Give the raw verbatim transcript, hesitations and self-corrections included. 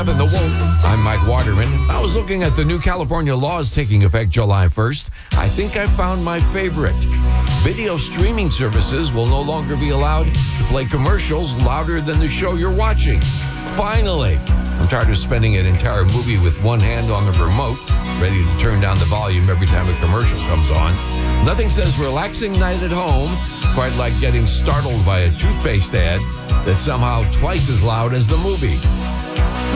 And the Wolf. I'm Mike Waterman. I was looking at the new California laws taking effect July first. I think I found my favorite. Video streaming services will no longer be allowed to play commercials louder than the show you're watching. Finally! I'm tired of spending an entire movie with one hand on the remote, ready to turn down the volume every time a commercial comes on. Nothing says relaxing night at home quite like getting startled by a toothpaste ad that's somehow twice as loud as the movie.